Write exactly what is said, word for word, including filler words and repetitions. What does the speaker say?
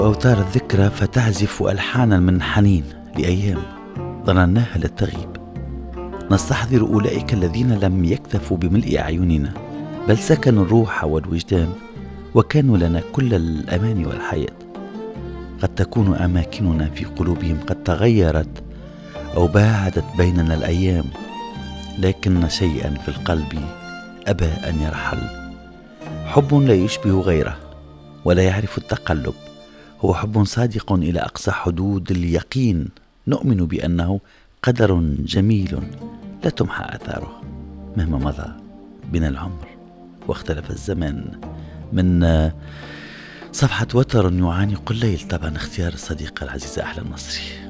وأوتار الذكرى فتعزف ألحانا من حنين لأيام ظنناها للتغيب. نستحضر أولئك الذين لم يكتفوا بملء أعيننا، بل سكنوا الروح والوجدان وكانوا لنا كل الأمان والحياة. قد تكون أماكننا في قلوبهم قد تغيرت أو باعدت بيننا الأيام، لكن شيئا في القلب أبى أن يرحل. حب لا يشبه غيره ولا يعرف التقلب، هو حب صادق إلى أقصى حدود اليقين. نؤمن بأنه قدر جميل لا تمحى آثاره مهما مضى بنا العمر واختلف الزمن. من صفحة وتر يعانق الليل، طبعا اختيار الصديقة العزيزة أحلى النصري.